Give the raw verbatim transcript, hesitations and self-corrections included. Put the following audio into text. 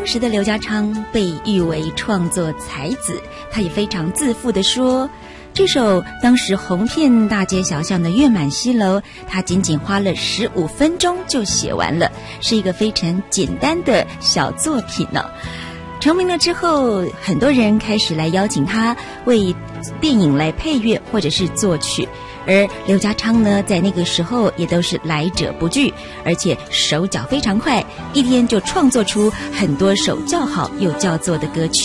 当时的刘家昌被誉为创作才子，他也非常自负地说，这首当时红遍大街小巷的月满西楼，他仅仅花了十五分钟就写完了，是一个非常简单的小作品呢。成名了之后，很多人开始来邀请他为电影来配乐或者是作曲，而刘家昌呢，在那个时候也都是来者不拒，而且手脚非常快，一天就创作出很多首叫好又叫座的歌曲。